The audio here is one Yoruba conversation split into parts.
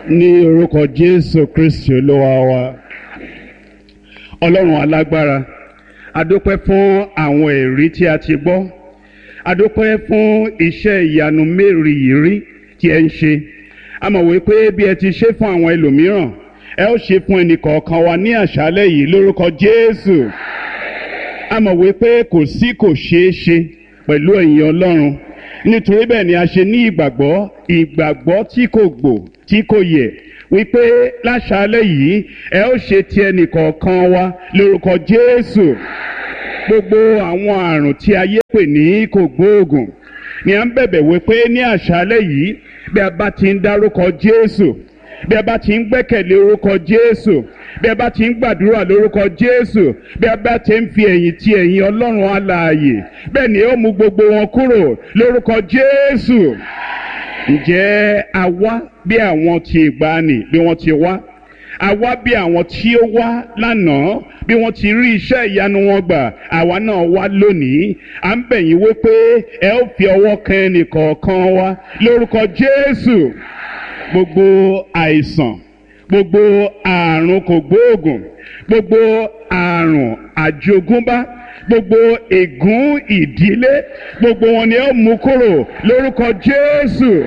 Ní orúkọ Jésù Kristi Olúwa wa. Ọlọ́run alágbára, a dúpẹ́ fún àwọn ẹ̀rí tí a ti gbọ́. A dúpẹ́ fún iṣẹ́ ìyanu mérìírí tí ẹ ń ṣe. A mọ̀ wípé bí ẹ ti ṣe fún àwọn ẹlòmíràn, ẹ ó ṣe fún ẹnìkọ̀ọ̀kan wa ní àṣálẹ́ yìí lórúkọ Jésù. A mọ̀ wípé kò ṣeé ṣe pẹ̀lú ẹ̀yin Ọlọ́run. Nítorí bẹ́ẹ̀ ni a ṣe ní ìgbàgbọ́ tí kò gbò tí kò yẹ̀ wípé láṣálẹ́ yìí ẹ ó ṣe ti ẹnìkọ̀ọ̀kan wa lórúkọ Jésù. Gbogbo àwọn àrùn tí ayé pè ní kògbóògùn ni à ń bẹ̀bẹ̀ wípé ní àṣálẹ́ yìí bí a bá ti ń dárúkọ Jésù, bí a bá ti ń gbẹ́kẹ̀lé orúkọ Jésù, bí a bá ti ń gbàdúrà lórúkọ Jésù, bí a bá ti ń fi ẹ̀yìn ti ẹ̀yìn Ọlọ́run alààyè, bẹ́ẹ̀ ni ó mú gbogbo wọn kúrò lórúkọ Jésù. Ǹjẹ́ a wá bí àwọn tí ìgbàanì bí wọ́n ti wá? A wá bí àwọn tí ó wá lánàá bí wọ́n ti rí iṣẹ́ ìyanu wọn gbà, àwa náà wá lónìí. À ń bẹ̀ yín wípé ẹ ó fi ọwọ́ kan ẹnìkọ̀ọ̀kan wa lórúkọ Jésù. Gbogbo àìsàn, gbogbo àrùn kògbóògùn, gbogbo àrùn àjogúnbá, gbogbo ègún ìdílé, gbogbo wọn ni ó mú kúrò lórúkọ Jésù.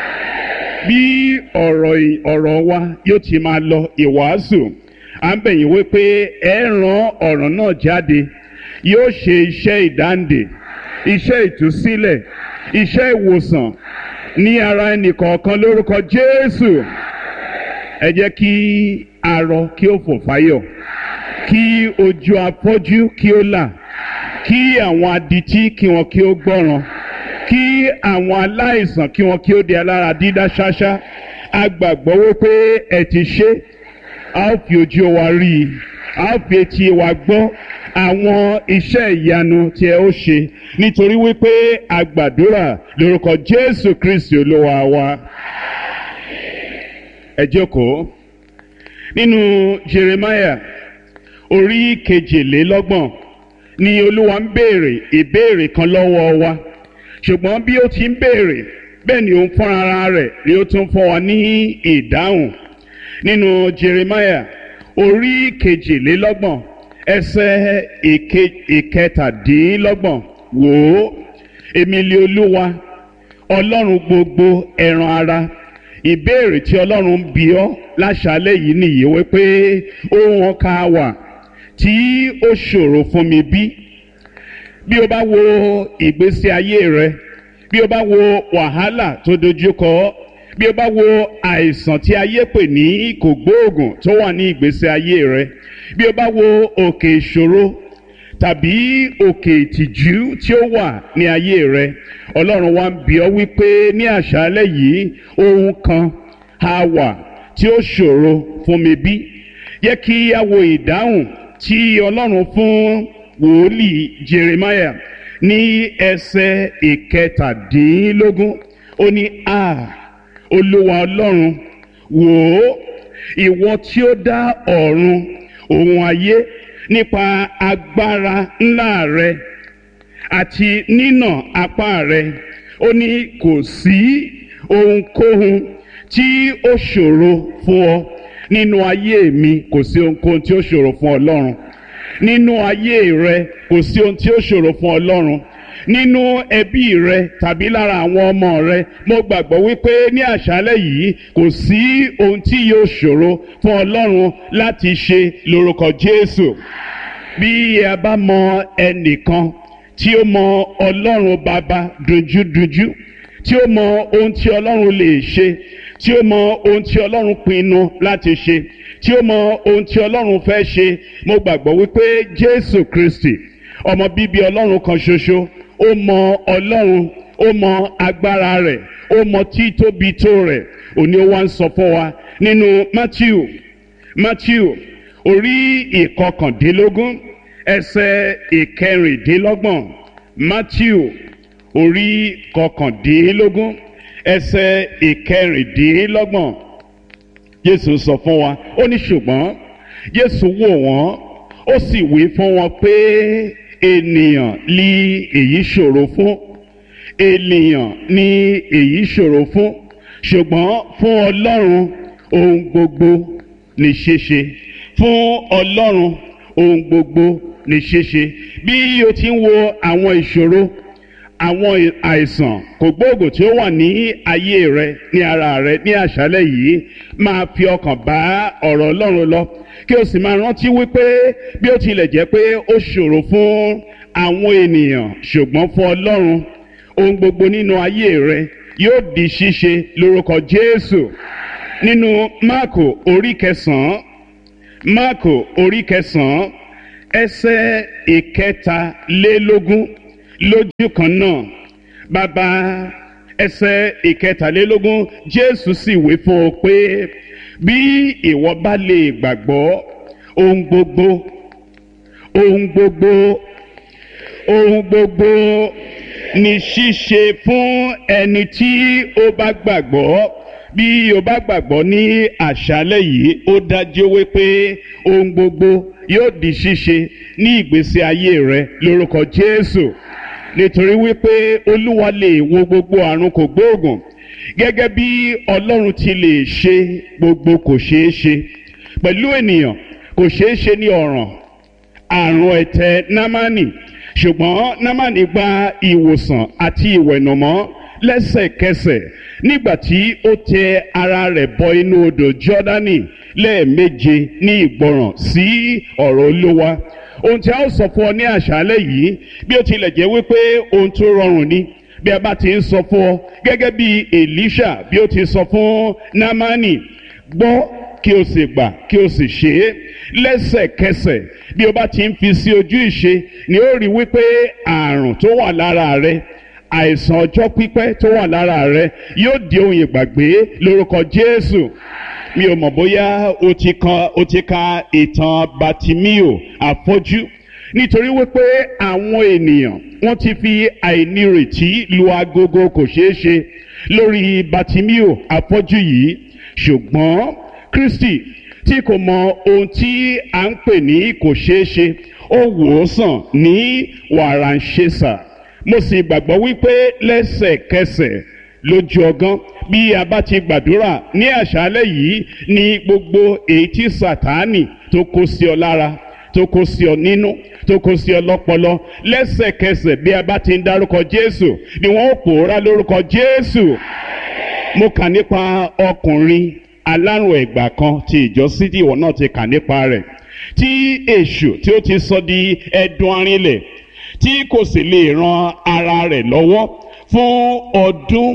Bí ọ̀rọ̀ wa yóò ti máa lọ ìwàásù, à ń bẹ̀ yín wípé ẹ rán ọ̀rọ̀ náà jáde, yóò ṣe iṣẹ́ ìdáǹdè, iṣẹ́ ìtúsílẹ̀, iṣẹ́ ìwòsàn ní ara ẹnìkọ̀ọ̀kan lórúkọ Jésù. Ẹ jẹ́ kí arọ kí ó fò fáyọ̀, kí ojú afọ́jú kí ó là, kí àwọn adití kí wọn kí ó gbọ́ràn, kí àwọn aláìsàn kí wọn kí ó di alára dídá ṣáṣá. A gbàgbọ́ wípé ẹ ti ṣe, a ó fi ojú wa rí i, a ó fi etí wa gbọ́ àwọn iṣẹ́ ìyanu tí ẹ ó ṣe, nítorí wípé a gbàdúrà lórúkọ Jésù Kristi Olúwa wa. Ẹ jókòó. Nínú Jeremiah orí 22 ni Olúwa ń béèrè ìbéèrè kan lọ́wọ́ wa, ṣùgbọ́n bí ó ti ń béèrè bẹ́ẹ̀ ni òun fún ara rẹ̀ ni ó tún fún wa ní ìdáhùn. Nínú Jeremiah orí 22 ẹsẹ̀ 17, wò ó, èmi ni Olúwa Ọlọ́run gbogbo ẹran ara. Ìbéèrè tí Ọlọ́run ń bi ọ́ láṣálẹ́ yìí nìyí wípé ohun ọkà wà tí ó ṣòro fún mi bí? Bí o bá wo ìgbésí ayé rẹ, bí o bá wo wàhálà tó dojúkọ, bí o bá wo àìsàn tí ayé pè ní kògbóògùn tó wà ní ìgbésí ayé rẹ, bí o bá wo òkè ìṣòro tàbí òkè ìtìjú tí ó wà ní ayé rẹ, Ọlọ́run wa ń bi ọ́ wípé ní àṣálẹ́ yìí ohun kan á wà tí ó ṣòro fún mi bí? Yẹ kí a wo ìdáhùn tí Ọlọ́run fún wòlíì Jeremiah ní ẹsẹ̀ 17. Ó ní, Olúwa Ọlọ́run, wò ó, ìwọ tí ó dá ọ̀run òun ayé nípa agbára ńlá rẹ àti nínà apá rẹ. Ó ní kò sí ohunkóhun tí ó ṣòro fún ọ nínú ayé mi. Kò sí ohunkóhun tí ó ṣòro fún Ọlọ́run nínú ayé rẹ. Kò sí ohun tí ó ṣòro fún Ọlọ́run nínú ẹbí rẹ tàbí lára àwọn ọmọ rẹ. Mo gbàgbọ́ wípé ní àṣálẹ́ yìí kò sí ohun tí yóò ṣòro fún Ọlọ́run láti ṣe lórúkọ Jésù. Bí a bá mọ ẹnìkan tí ó mọ Ọlọ́run Baba dojúdojú, tí ó mọ ohun tí Ọlọ́run lè ṣe, tí ó mọ ohun tí Ọlọ́run pinnu láti ṣe, tí ó mọ ohun tí Ọlọ́run fẹ́ ṣe, mo gbàgbọ́ wípé Jésù Kristi, ọmọ bíbí Ọlọ́run kan ṣoṣo, ó mọ Ọlọ́run, ó mọ agbára rẹ̀, ó mọ títóbi tó rẹ̀. Òní ó wá ń sọ fún wa nínú Matthew orí 19 ẹsẹ̀ 26. Matthew orí 19 ẹsẹ̀ 26. Jésù sọ fún wa, ó ní ṣùgbọ́n Jésù wò wọ́n, ó sì wí fún wọn pé ènìyàn ni èyí ṣòro fún, ènìyàn ni èyí ṣòro fún, ṣùgbọ́n fún Ọlọ́run ohun gbogbo ní ṣíṣe fún Ọlọ́run. Ohun gbogbo ní ṣíṣe. Bí o ti ń wo àwọn ìṣòro, àwọn àìsàn kògbóògùn tí ó wà ní ayé rẹ, ní ara rẹ ní àṣálẹ́ yìí, máa fi ọkàn bá ọ̀rọ̀ Ọlọ́run lọ, kí o sì máa rántí wípé bí ó tilẹ̀ jẹ́ pé ó ṣòro fún àwọn ènìyàn, ṣùgbọ́n fún Ọlọ́run ohun gbogbo nínú ayé rẹ yóò di ṣíṣe lórúkọ Jésù. Nínú Máàkù orí 9, Máàkù orí 9 ẹsẹ̀ 13 lójú kan náà, bàbá ẹsẹ̀ 13, Jésù sì wí fún ọ pé bí ìwọ bá lè gbàgbọ́, ohun gbogbo ní ṣíṣe fún ẹni tí ó bá gbàgbọ́. Bí o bá gbàgbọ́ ní àṣálẹ́ yìí, ó dájú wípé ohun gbogbo yóò di ṣíṣe ní ìgbésí ayé rẹ lórúkọ Jésù. Nítorí wípé Olúwa lè wo gbogbo àrùn kògbóògùn, gẹ́gẹ́ bí Ọlọ́run ti lè ṣe gbogbo kò ṣeé ṣe pẹ̀lú ènìyàn. Kò ṣeé ṣe ní ọ̀ràn àrùn ẹ̀tẹ̀ Námánì, ṣùgbọ́n Námánì gba ìwòsàn àti ìwẹ̀nùmọ́ lẹ́sẹ̀kẹsẹ̀ nígbà tí ó tẹ ara rẹ̀ bọ inú odò Jọ́dánì lẹ́ẹ̀méje ní ìgbọràn sí ọ̀rọ̀ Olúwa. Ohun tí a ó sọ fún ọ ní àṣálẹ́ yìí, bí ó tilẹ̀ jẹ́ wípé ohun tó rọrùn ni, bí a bá ti ń sọ fún ọ gẹ́gẹ́ bí Èlíṣà bí ó ti sọ fún Námánì, gbọ́ kí o sì gbà kí o sì ṣe é lẹ́sẹ̀kẹsẹ̀. Bí o bá ti ń fi sí ojú ìṣe, ni ó rí wípé àrùn tó wà lára rẹ, àìsàn ọjọ́ pípẹ́ tó wà lára rẹ yóò di ohun ìgbàgbé lórúkọ Jésù. Mi ò mọ̀ bóyá o ti ka ìtàn Bátímíò afọ́jú, nítorí wípé àwọn ènìyàn wọ́n ti fi àìnírètí lu agogo kò ṣeé ṣe lórí Bátímíò afọ́jú yìí. Ṣùgbọ́n Kristi tí kò mọ ohun tí à ń pè ní kò ṣeé ṣe, ó wò ó sàn ní wàràǹṣesà. Mo sì gbàgbọ́ wípé lẹ́sẹ̀kẹsẹ̀ lójú ọgán, bí a bá ti gbàdúrà ní àṣálẹ́ yìí, ní gbogbo èyí tí Sátánì tó kó sí ọ lára, tó kó sí ọ nínú, tó kó sí ọ lọ́pọlọ, lẹ́sẹ̀kẹsẹ̀ bí a bá ti ń dárúkọ Jésù ni wọ́n ó pòórá lórúkọ Jésù. Mo kà nípa ọkùnrin alárùn ẹ̀gbà kan tí ìjọ sídìí ìwọ náà ti kà nípa rẹ̀, tí èṣù tí ó ti sọ di ẹdun arinlẹ̀, tí kò sì lè ran ara rẹ̀ lọ́wọ́ fún ọdún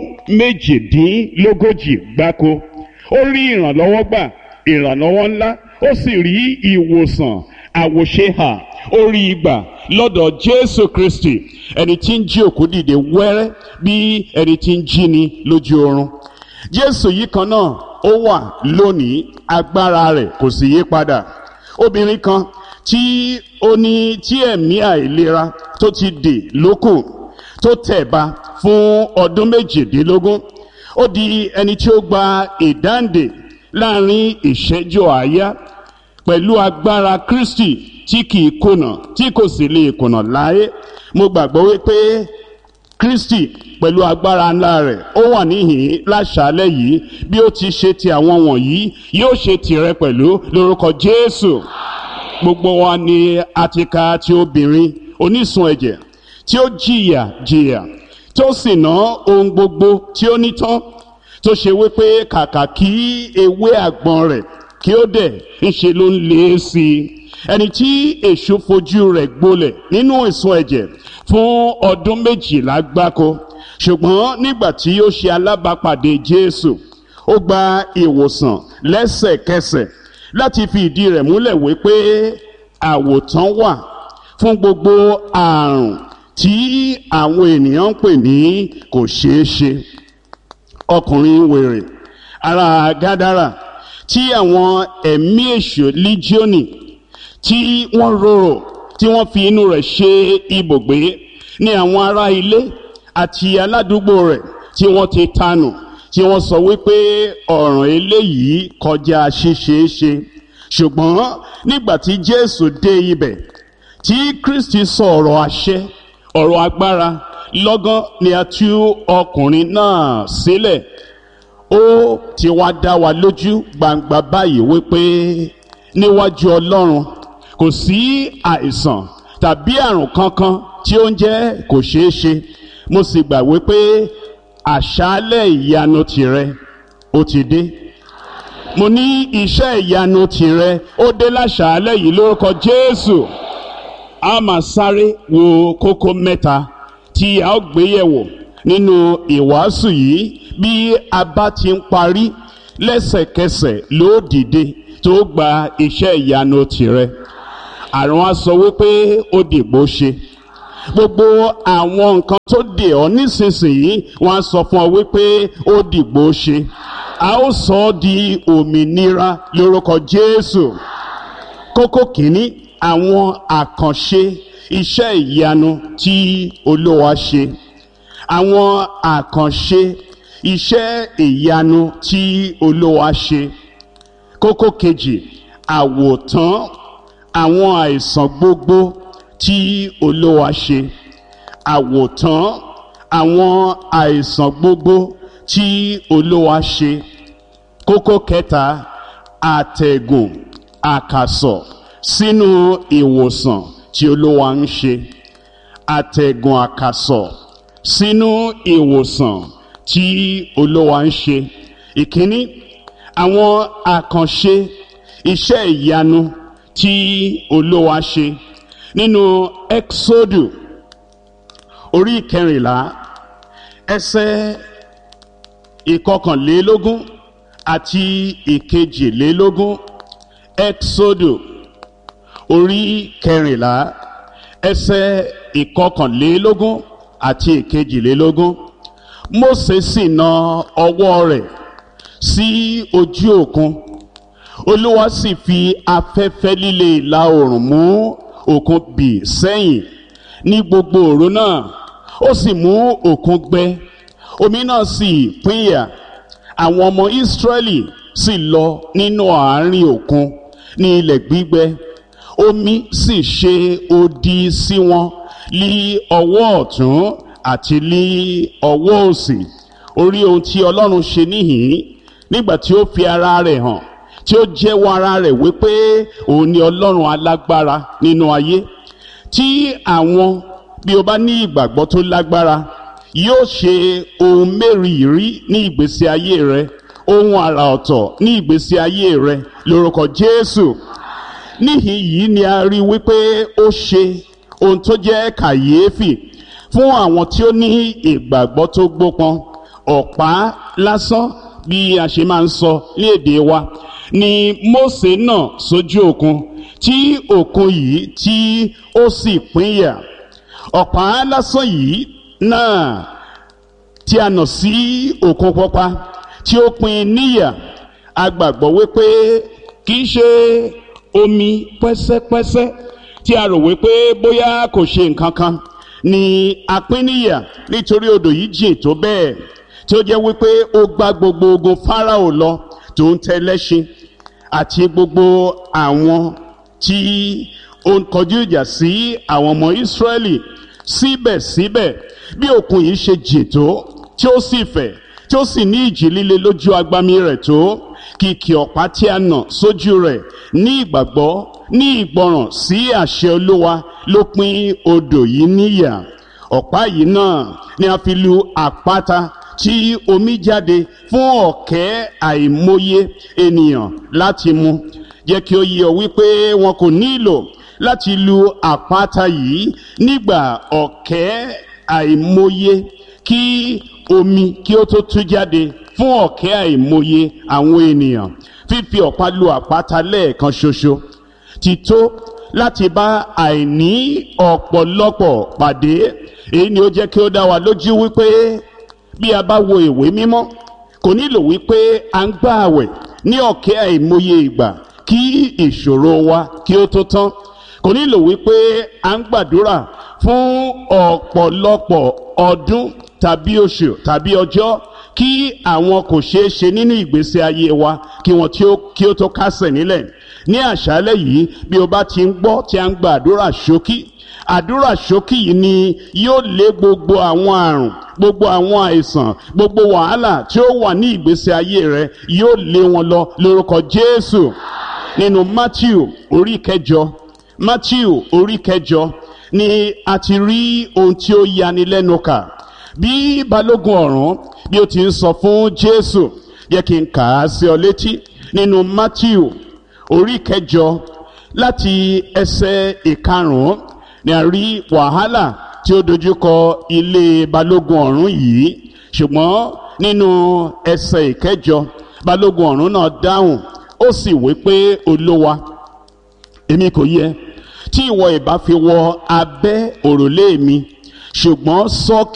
18 gbáko. Ó rí ìrànlọ́wọ́ gbà, ìrànlọ́wọ́ ńlá, ó sì rí ìwòsàn àwòṣehà, ó rí ìgbà lọ́dọ̀ Jésù Kristi, ẹni tí ń jí òkú dìde wẹ́rẹ́ bí ẹni tí ń jí ni lójú oorun. Jésù yìí kan náà ó wà lónìí, agbára rẹ̀ kò sì yí padà. Obìnrin kan tí ó ní tí ẹ̀mí àìlera tó ti dè lókùn, tó tẹ̀ba fún ọdún 18, ó di ẹni tí ó gba ìdáǹdè láàrin ìṣẹ́jú àáyá pẹ̀lú agbára Kristi tí kìí kùnà, tí kò sì lè kùnà láé. Mo gbàgbọ́ wípé Kristi pẹ̀lú agbára ńlá rẹ̀ ó wà níhìn láṣálẹ́ yìí. Bí ó ti ṣe ti àwọn wọ̀nyí, yóò ṣe tìrẹ pẹ̀lú lórúkọ Jésù. Gbogbo wa ni a ti ka ti obìnrin onísun ẹ̀jẹ̀ tí ó jìyà tí ó sì ná ohun gbogbo tí ó ní tán, tó ṣe wípé kàkà kí ewé àgbọn rẹ̀ kí ó dẹ̀ ńṣe ló ń lé sí i. Ẹni tí èṣù fojú rẹ̀ gbolẹ̀ nínú ìsun ẹ̀jẹ̀ fún ọdún 12 gbáko, ṣùgbọ́n nígbà tí ó ṣe alábàápàdé Jésù, ó gba ìwòsàn lẹ́sẹ̀kẹsẹ̀ láti fi ìdí rẹ̀ múlẹ̀ wípé àwòtán wà fún gbogbo àrùn tí àwọn ènìyàn ń pè ní kò ṣeé ṣe. Ọkùnrin wèrè ará Gádárà tí àwọn ẹ̀mí èṣù líjíọ́nì tí wọ́n rorò, tí wọ́n fi inú rẹ̀ ṣe ibùgbé, ní àwọn ará ilé àti aládùúgbò rẹ̀ tí wọ́n ti tanù, tí wọ́n sọ wípé ọ̀ràn eléyìí kọjá ṣíṣeéṣe. Ṣùgbọ́n nígbà tí Jésù dé ibẹ̀, tí Kristi sọ ọ̀rọ̀ àṣẹ, ọ̀rọ̀ agbára, lọ́gán ni a tú ọkùnrin náà sílẹ̀. ó ti wá dá wa lójú gbangba báyìí wípé níwájú Ọlọ́run kò sí àìsàn tàbí àrùn kankan tí ó ń jẹ́ kò ṣeé ṣe. Mo sì gbà wípé àṣálẹ̀ ìyanu tìrẹ ó ti dé. Mo ní iṣẹ́ ìyanu tìrẹ ó dé láṣálẹ̀ yìí lórúkọ Jésù. A máa sáré wo kókó mẹ́ta tí a ó gbé yẹ̀wò nínú ìwàásù yìí. Bí a bá ti ń parí, lẹ́sẹ̀kẹsẹ̀ ló dìde tó gba iṣẹ́ ìyanu tìrẹ. Àrùn á sọ wípé ó dìgbò ṣe. Gbogbo àwọn nǹkan tó dè ọ́ nísinsìnyí wọ́n á sọ fún ọ wípé ó dìgbò ṣe. A ó sọ ọ́ di òmìnira lórúkọ Jésù. Kókó kìíní, àwọn àkànṣe iṣẹ́ ìyanu tí Olúwa ṣe. Àwọn àkànṣe iṣẹ́ ìyanu tí Olúwa ṣe. Kókó kejì, àwòtán àwọn àìsàn gbogbo tí Olúwa ṣe. Àwòtán àwọn àìsàn gbogbo tí Olúwa ṣe. Kókó kẹta, àtẹ̀gùn àkàsọ̀ sínú ìwòsàn tí Olúwa ń ṣe. Àtẹ̀gùn àkàsọ̀ sínú ìwòsàn tí Olúwa ń ṣe. Ìkíní, àwọn àkànṣe iṣẹ́ ìyanu tí Olúwa ṣe. Nínú Ẹ́kísódù orí 14 ẹsẹ̀ 21 àti 22. Ẹ́kísódù orí 14 ẹsẹ̀ 21 àti 22. Mósè sì na ọwọ́ rẹ̀ sí ojú òkun. Olúwa sì fi afẹ́fẹ́ líle ìlà oòrùn mú òkun bì sẹ́yìn ní gbogbo òru náà. Ó sì mú òkun gbẹ, omi náà sì pínyà. Àwọn ọmọ Ísírẹ́lì sì lọ nínú àárín òkun ní ilẹ̀ gbígbẹ. Omi sì ṣe odi sí wọn ní ọwọ́ ọ̀tún àti ní ọwọ́ òsì. Orí ohun tí Ọlọ́run ṣe níhìn nígbà tí ó fi ara rẹ̀ hàn, tí ó jẹ́wọ́ ara rẹ̀ wípé òun ni Ọlọ́run alágbára nínú ayé. Tí àwọn, bí o bá ní ìgbàgbọ́ tó lágbára, yóò ṣe ohun mẹ́rìírí ní ìgbésí ayé rẹ, ohun àrà ọ̀tọ̀ ní ìgbésí ayé rẹ lórúkọ Jésù. Níhìn yìí ni a rí wípé ó ṣe ohun tó jẹ́ kàyéfì fún àwọn tí ó ní ìgbàgbọ́ tó gbópọn. Ọ̀pá lásán, bí a ṣe máa ń sọ ní èdè wa, ni Mósè náà sójú òkun, tí òkun yìí tí ó sì pínyà. Ọ̀pá lásán yìí náà tí a nà sí òkun pupa tí ó pín níyà. A gbàgbọ́ wípé kì í ṣe omi pẹ́sẹ́pẹ́sẹ́ tí a rò wípé bóyá kò ṣe nǹkan kan ni a pín níyà, nítorí odò yìí jìn tó bẹ́ẹ̀ tí ó jẹ́ wípé ó gbá gbogbo ogun Fáráò lọ tó ń tẹlẹ́ṣin àti gbogbo àwọn tí ó ń kọjú ìjà sí àwọn ọmọ Ísírẹ́lì. Síbẹ̀síbẹ̀ bí òkun yìí ṣe jìn tó, tí ó sì fẹ̀, tí ó sì ní ìjì líle lójú agbami rẹ̀ tó, kìkì ọ̀pá tí a nà sójú rẹ̀ ní ìgbàgbọ́, ní ìgbọràn sí àṣẹ Olúwa ló pín odò yìí níyà. Ọ̀pá yìí náà ni a fi lu àpáta tí omi jáde fún ọ̀kẹ́ àìmọye ènìyàn láti mu. Jẹ́ kí ó yé ọ wípé wọn kò nílò láti lu àpáta yìí nígbà ọ̀kẹ́ àìmọye kí omi kí ó tó tú jáde fún ọ̀kẹ́ àìmọye àwọn ènìyàn. Fífi ọ̀pá lu àpáta lẹ́ẹ̀kan ṣoṣo ti tó láti bá àìní ọ̀pọ̀lọpọ̀ pàdé. Èyí ni ó jẹ́ kí ó dá wa lójú wípé bí a bá wo ìwé mímọ́, kò nílò wípé a ń gbààwẹ̀ ní ọ̀kẹ́ àìmọye ìgbà kí ìṣòro wa kí ó tó tán. Kò nílò wípé a ń gbàdúrà fún ọ̀pọ̀lọpọ̀ ọdún tàbí oṣù tàbí ọjọ́ kí àwọn kò ṣeé ṣe nínú ìgbésí ayé wa kí wọn kí ó tó kásẹ̀ nílẹ̀. Ní àṣálẹ́ yìí, bí o bá ti ń gbọ́ tí a ń gbàdúrà ṣókí àdúrà ṣókí yìí ni yóò lé gbogbo àwọn àrùn, gbogbo àwọn àìsàn, gbogbo wàhálà tí ó wà ní ìgbésí ayé rẹ, yóò lé wọn lọ lórúkọ Jésù. Nínú Matthew orí kẹjọ, Matthew orí kẹjọ ni a ti rí ohun tí ó yani lẹ́nu kà. Bí balógun ọ̀rún bí ó ti ń sọ fún Jésù, jẹ́ kí n kà á sí ọ létí. Nínú Matthew orí kẹjọ láti ẹsẹ̀ ìkarùn-ún ni a rí wàhálà tí ó dojúkọ ilé balógun ọ̀rún yìí. Ṣùgbọ́n nínú ẹsẹ̀ ìkẹjọ, balógun ọ̀rún náà dáhùn, ó sì wí pé, Olúwa, èmi kò yẹ tí ìwọ ìbá fi wọ abẹ́ òrùlé mi, ṣùgbọ́n sọ